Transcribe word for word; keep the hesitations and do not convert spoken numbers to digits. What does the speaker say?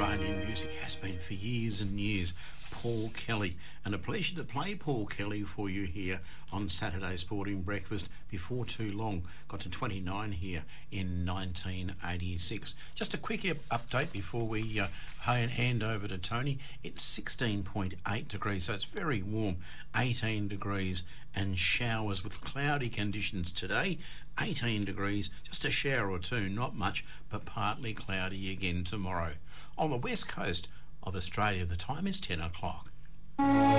Australian music has been for years and years. Paul Kelly, and a pleasure to play Paul Kelly for you here on Saturday Sporting Breakfast before too long. Got to twenty-nine here in nineteen eighty-six. Just a quick update before we uh, hand over to Tony. It's sixteen point eight degrees, so it's very warm. eighteen degrees and showers with cloudy conditions today. eighteen degrees, just a shower or two, not much, but partly cloudy again tomorrow. On the west coast of Australia, the time is ten o'clock.